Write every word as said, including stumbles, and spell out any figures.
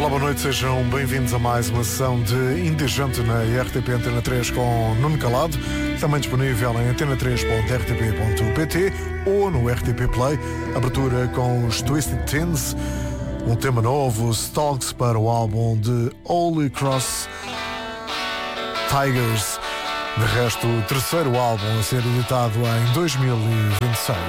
Olá, boa noite, sejam bem-vindos a mais uma sessão de Indejante na R T P Antena três com Nuno Calado, também disponível em antena três ponto r t p ponto p t ou no R T P Play. Abertura com os Twisted Tins, um tema novo, Stalks, para o álbum de Holy Cross Tigers. De resto, o terceiro álbum a ser editado em dois mil e vinte e seis.